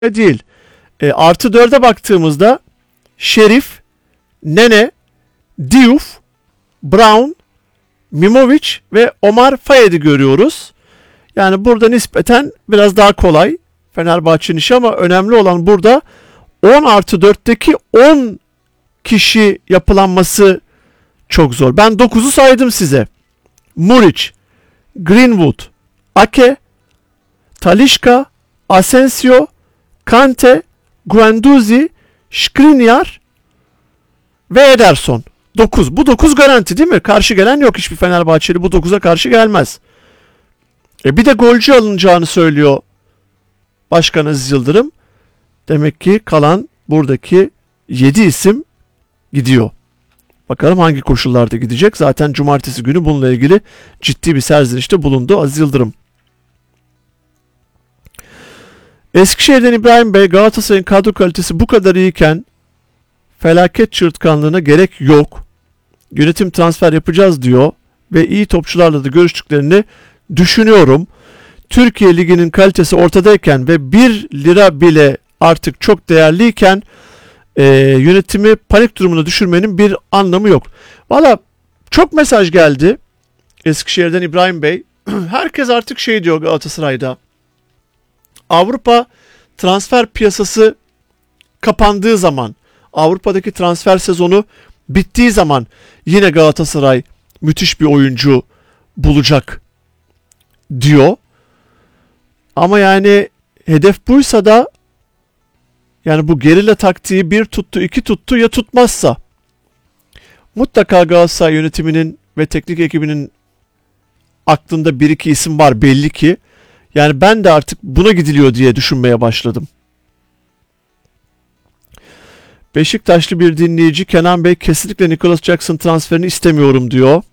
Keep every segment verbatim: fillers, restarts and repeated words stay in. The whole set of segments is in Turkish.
değil. E, artı dörde baktığımızda Şerif, Nene, Diouf, Brown, Mimovic ve Omar Fayed'i görüyoruz. Yani burada nispeten biraz daha kolay Fenerbahçe'nin işi ama önemli olan burada on artı dörtteki on kişi yapılanması çok zor. Ben dokuzu saydım size. Muric, Greenwood, Ake, Talisca, Asensio, Kante, Guendouzi, Skriniar ve Ederson. dokuz. Bu dokuz garanti değil mi? Karşı gelen yok, hiçbir Fenerbahçeli bu dokuza karşı gelmez. E bir de golcü alınacağını söylüyor Başkan Aziz Yıldırım. Demek ki kalan buradaki yedi isim gidiyor. Bakalım hangi koşullarda gidecek. Zaten cumartesi günü bununla ilgili ciddi bir serzenişte bulundu Aziz Yıldırım. Eskişehir'den İbrahim Bey, Galatasaray'ın kadro kalitesi bu kadar iyiyken felaket çığırtkanlığına gerek yok. Yönetim transfer yapacağız diyor ve iyi topçularla da görüştüklerini düşünüyorum. Türkiye Ligi'nin kalitesi ortadayken ve bir lira bile artık çok değerliyken e, yönetimi panik durumuna düşürmenin bir anlamı yok. Valla çok mesaj geldi Eskişehir'den İbrahim Bey. Herkes artık şey diyor Galatasaray'da. Avrupa transfer piyasası kapandığı zaman, Avrupa'daki transfer sezonu bittiği zaman yine Galatasaray müthiş bir oyuncu bulacak diyor. Ama yani hedef buysa da yani bu gerilla taktiği bir tuttu, iki tuttu ya tutmazsa mutlaka Galatasaray yönetiminin ve teknik ekibinin aklında bir iki isim var belli ki. Yani ben de artık buna gidiliyor diye düşünmeye başladım. Beşiktaşlı bir dinleyici Kenan Bey kesinlikle Nicholas Jackson transferini istemiyorum diyor.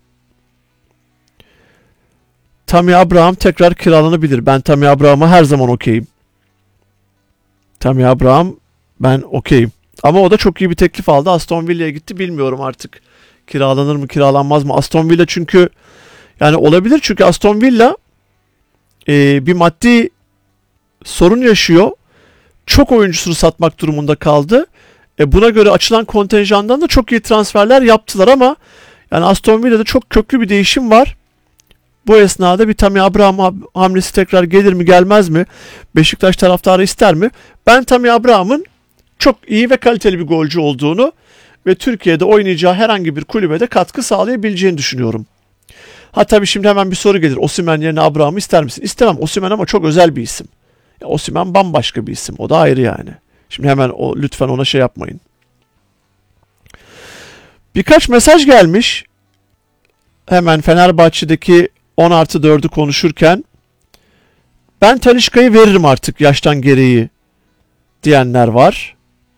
Tammy Abraham tekrar kiralanabilir. Ben Tammy Abraham'a her zaman okeyim. Tammy Abraham ben okeyim. Ama o da çok iyi bir teklif aldı. Aston Villa'ya gitti. Bilmiyorum artık kiralanır mı kiralanmaz mı. Aston Villa çünkü yani olabilir çünkü Aston Villa e, bir maddi sorun yaşıyor. Çok oyuncusunu satmak durumunda kaldı. E, buna göre açılan kontenjandan da çok iyi transferler yaptılar ama yani Aston Villa'da çok köklü bir değişim var. Bu esnada bir Tammy Abraham hamlesi tekrar gelir mi gelmez mi? Beşiktaş taraftarı ister mi? Ben Tammy Abraham'ın çok iyi ve kaliteli bir golcü olduğunu ve Türkiye'de oynayacağı herhangi bir kulübede katkı sağlayabileceğini düşünüyorum. Ha tabii şimdi hemen bir soru gelir. Osimhen yerine Abraham'ı ister misin? İstemem. Osimhen ama çok özel bir isim. Ya Osimhen bambaşka bir isim. O da ayrı yani. Şimdi hemen o, lütfen ona şey yapmayın. Birkaç mesaj gelmiş. Hemen Fenerbahçe'deki on artı dördü konuşurken ben Talisca'yı veririm artık yaştan gereği diyenler var.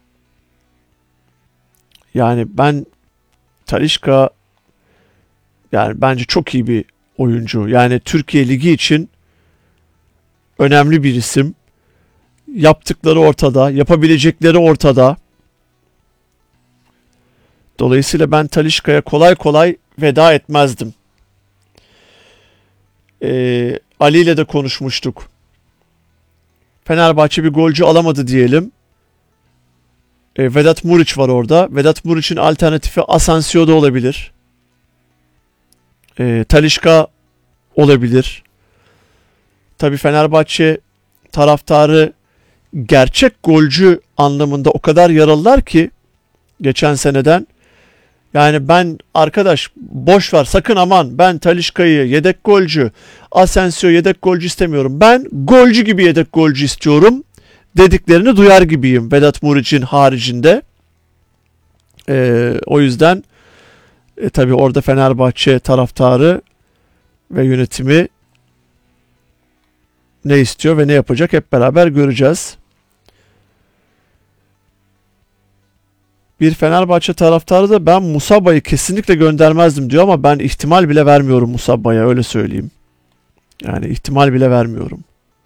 Yani ben Talisca yani bence çok iyi bir oyuncu. Yani Türkiye Ligi için önemli bir isim. Yaptıkları ortada, yapabilecekleri ortada. Dolayısıyla ben Talisca'ya kolay kolay veda etmezdim. Ee, Ali ile de konuşmuştuk. Fenerbahçe bir golcü alamadı diyelim. Ee, Vedat Muriç var orada. Vedat Muriç'in alternatifi Asensio da olabilir. Ee, Talisca olabilir. Tabii Fenerbahçe taraftarı gerçek golcü anlamında o kadar yaralılar ki geçen seneden. Yani ben arkadaş boş ver sakın aman ben Talisca'yı yedek golcü, Asensio yedek golcü istemiyorum. Ben golcü gibi yedek golcü istiyorum dediklerini duyar gibiyim Vedat Muriç'in haricinde. Ee, o yüzden e, tabii orada Fenerbahçe taraftarı ve yönetimi ne istiyor ve ne yapacak hep beraber göreceğiz. Bir Fenerbahçe taraftarı da ben Musaba'yı kesinlikle göndermezdim diyor ama ben ihtimal bile vermiyorum Musaba'ya, öyle söyleyeyim. Yani ihtimal bile vermiyorum.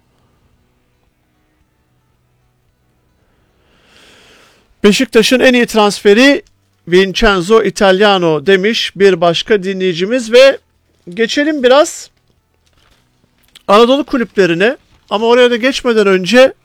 Beşiktaş'ın en iyi transferi Vincenzo Italiano demiş bir başka dinleyicimiz ve geçelim biraz Anadolu kulüplerine ama oraya da geçmeden önce